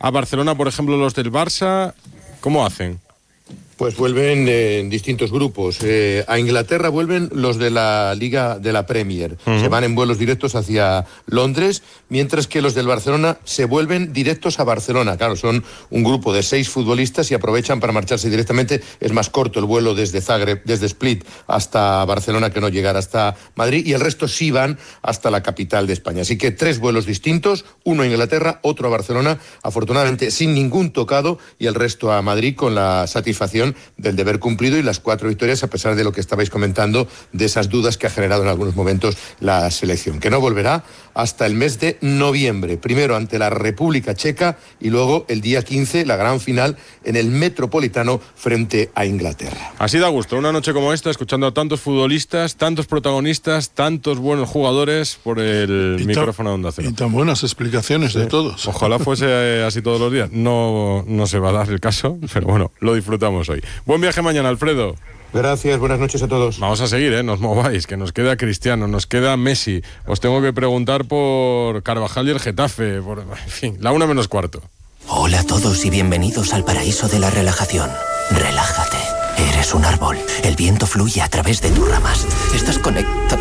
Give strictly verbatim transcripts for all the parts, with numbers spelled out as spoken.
a Barcelona, por ejemplo, los del Barça, ¿cómo hacen? Pues vuelven eh, en distintos grupos. Eh, a Inglaterra vuelven los de la Liga de la Premier. Uh-huh. Se van en vuelos directos hacia Londres, mientras que los del Barcelona se vuelven directos a Barcelona. Claro, son un grupo de seis futbolistas y aprovechan para marcharse directamente. Es más corto el vuelo desde Zagreb, desde Split hasta Barcelona que no llegar hasta Madrid, y el resto sí van hasta la capital de España. Así que tres vuelos distintos, uno a Inglaterra, otro a Barcelona, afortunadamente sin ningún tocado, y el resto a Madrid con la satisfacción del deber cumplido y las cuatro victorias, a pesar de lo que estabais comentando, de esas dudas que ha generado en algunos momentos la selección, que no volverá hasta el mes de noviembre, primero ante la República Checa y luego el día quince, la gran final en el Metropolitano frente a Inglaterra. Así da gusto, una noche como esta, escuchando a tantos futbolistas, tantos protagonistas, tantos buenos jugadores por el y micrófono de Onda Cero. Y tan buenas explicaciones sí. de todos. Ojalá fuese así todos los días. No, no se va a dar el caso, pero bueno, lo disfrutamos hoy. Buen viaje mañana, Alfredo. Gracias, buenas noches a todos. Vamos a seguir, ¿eh? No os mováis, que nos queda Cristiano, nos queda Messi. Os tengo que preguntar por Carvajal y el Getafe, por... en fin, la una menos cuarto. Hola a todos y bienvenidos al paraíso de la relajación. Relájate, eres un árbol. El viento fluye a través de tus ramas. Estás conectado.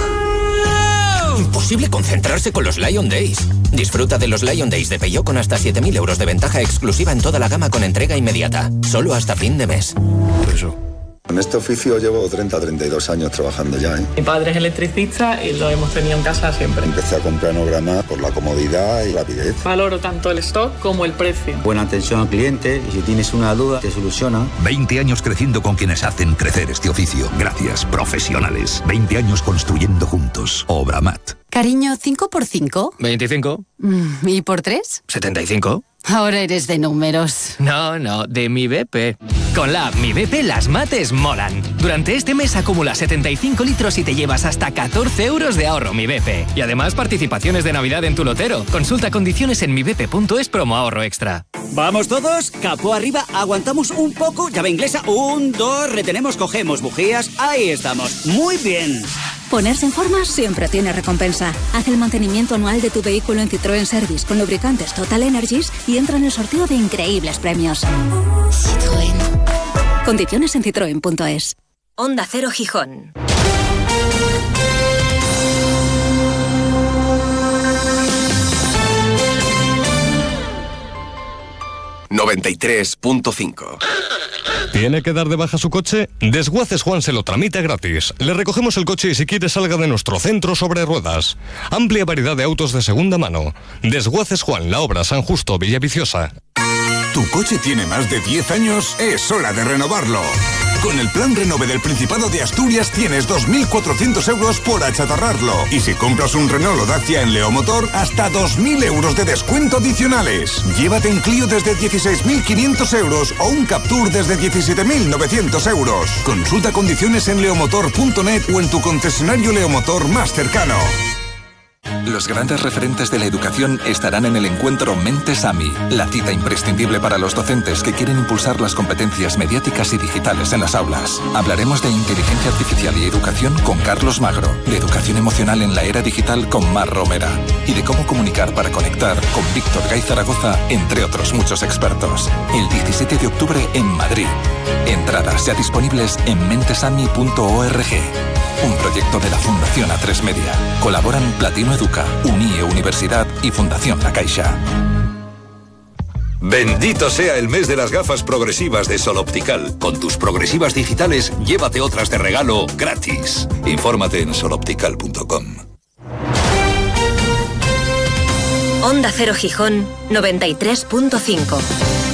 Imposible concentrarse con los Lion Days. Disfruta de los Lion Days de Peugeot con hasta siete mil euros de ventaja exclusiva en toda la gama con entrega inmediata. Solo hasta fin de mes. Eso. En este oficio llevo treinta a treinta y dos años trabajando ya, ¿eh? Mi padre es electricista y lo hemos tenido en casa siempre. Empecé a comprar Nograma por la comodidad y rapidez. Valoro tanto el stock como el precio. Buena atención al cliente y si tienes una duda te soluciona. veinte años creciendo con quienes hacen crecer este oficio. Gracias, profesionales. veinte años construyendo juntos. Obramat. Cariño, ¿cinco por cinco? veinticinco. ¿Y por tres? setenta y cinco. Ahora eres de números. No, no, de Mi B P. Con la app Mi B P las mates molan. Durante este mes acumula setenta y cinco litros y te llevas hasta catorce euros de ahorro Mi B P. Y además participaciones de Navidad en tu lotero. Consulta condiciones en mi b p punto es promo ahorro extra. ¿Vamos todos? Capó arriba, aguantamos un poco, llave inglesa, un, dos, retenemos, cogemos bujías, ahí estamos. Muy bien. Ponerse en forma siempre tiene recompensa. Haz el mantenimiento anual de tu vehículo en Citroën Service con lubricantes Total Energies y entra en el sorteo de increíbles premios. Citroën. Condiciones en citroen punto es. Onda Cero Gijón. noventa y tres punto cinco. ¿Tiene que dar de baja su coche? Desguaces Juan se lo tramita gratis. Le recogemos el coche y si quiere salga de nuestro centro sobre ruedas. Amplia variedad de autos de segunda mano. Desguaces Juan, La Obra, San Justo, Villaviciosa. ¿Tu coche tiene más de diez años? Es hora de renovarlo. Con el plan Renove del Principado de Asturias tienes dos mil cuatrocientos euros por achatarrarlo. Y si compras un Renault o Dacia en Leomotor, hasta dos mil euros de descuento adicionales. Llévate un Clio desde dieciséis mil quinientos euros o un Captur desde diecisiete mil novecientos euros. Consulta condiciones en leomotor punto net o en tu concesionario Leomotor más cercano. Los grandes referentes de la educación estarán en el encuentro Mentes AMI, la cita imprescindible para los docentes que quieren impulsar las competencias mediáticas y digitales en las aulas. Hablaremos de inteligencia artificial y educación con Carlos Magro, de educación emocional en la era digital con Mar Romera y de cómo comunicar para conectar con Víctor Gay Zaragoza, entre otros muchos expertos. El diecisiete de octubre en Madrid. Entradas ya disponibles en mentesami punto org. Un proyecto de la Fundación A tres Media. Colaboran Platino Educa, Unie Universidad y Fundación La Caixa. Bendito sea el mes de las gafas progresivas de Sol Optical. Con tus progresivas digitales, llévate otras de regalo gratis. Infórmate en sol optical punto com. Onda Cero Gijón, noventa y tres punto cinco.